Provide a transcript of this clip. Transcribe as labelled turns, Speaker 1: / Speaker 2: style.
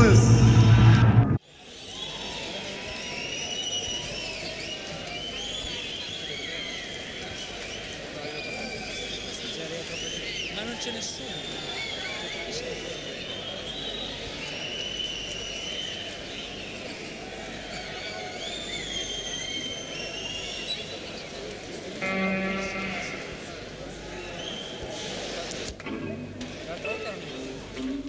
Speaker 1: Moses.
Speaker 2: Ma non c'è nessuno. L'altra volta non...